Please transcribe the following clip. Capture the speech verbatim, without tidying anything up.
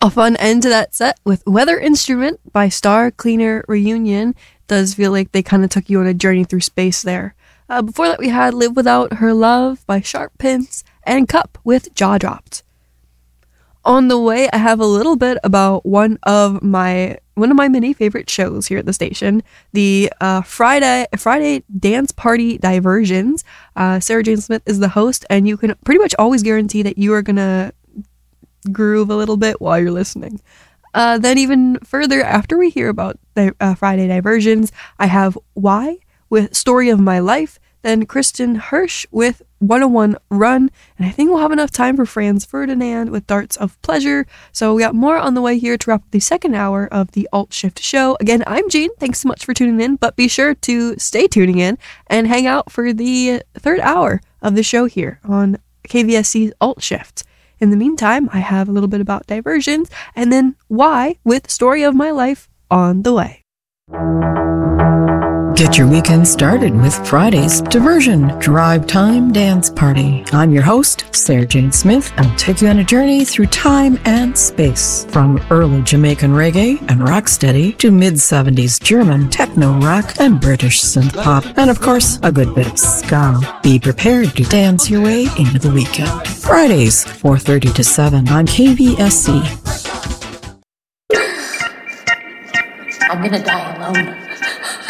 A fun end to that set with Weather Instrument by Star Cleaner Reunion. Does feel like they kind of took you on a journey through space there. Uh, before that, we had Live Without Her Love by Sharp Pins and Cup with Jaw Dropped. On the way, I have a little bit about one of my one of my many favorite shows here at the station, the uh, Friday Friday Dance Party Diversions. Uh, Sarah Jane Smith is the host, and you can pretty much always guarantee that you are gonna groove a little bit while you're listening. Uh, then even further, after we hear about the uh, Friday Diversions, I have Why with Story of My Life, then Kristen Hirsch with one oh one Run, and I think we'll have enough time for Franz Ferdinand with Darts of Pleasure. So we got more on the way here to wrap up the second hour of the Alt Shift show. Again, I'm Jean. Thanks so much for tuning in, but be sure to stay tuning in and hang out for the third hour of the show here on K V S C's Alt Shift. In the meantime, I have a little bit about Diversions, and then Why with Story of My Life on the way. Get your weekend started with Friday's Diversion Drive Time Dance Party. I'm your host, Sarah Jane Smith, and I'll take you on a journey through time and space. From early Jamaican reggae and rocksteady to mid-seventies German techno rock and British synth pop, and of course, a good bit of ska. Be prepared to dance your way into the weekend. Fridays, four thirty to seven on K V S C. I'm gonna die alone.